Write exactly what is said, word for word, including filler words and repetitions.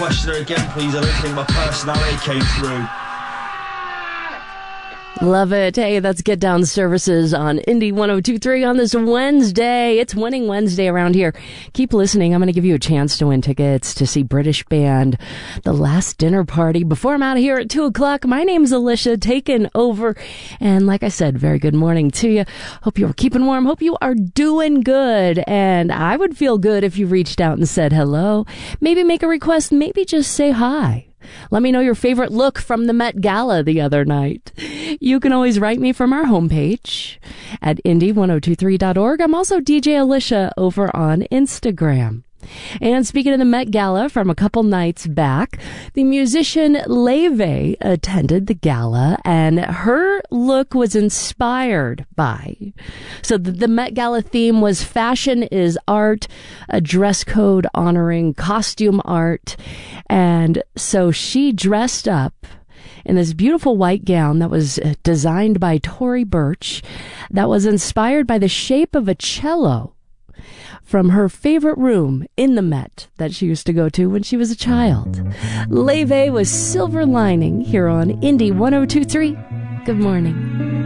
question again, please. I don't think my personality came through. Love it. Hey, that's Get Down Services on Indie one oh two point three on this Wednesday. It's Winning Wednesday around here. Keep listening. I'm going to give you a chance to win tickets to see British band The Last Dinner Party. Before I'm out of here at two o'clock, my name's Alicia, taking over. And like I said, very good morning to you. Hope you're keeping warm. Hope you are doing good. And I would feel good if you reached out and said hello. Maybe make a request. Maybe just say hi. Let me know your favorite look from the Met Gala the other night. You can always write me from our homepage at indie ten twenty-three dot org. I'm also D J Alicia over on Instagram. And speaking of the Met Gala from a couple nights back, the musician Leve attended the gala, and her look was inspired by. So the, the Met Gala theme was fashion is art, a dress code honoring costume art. And so she dressed up in this beautiful white gown that was designed by Tory Burch, that was inspired by the shape of a cello from her favorite room in the Met that she used to go to when she was a child. Leve was Silver Lining here on Indie ten twenty-three. Good morning.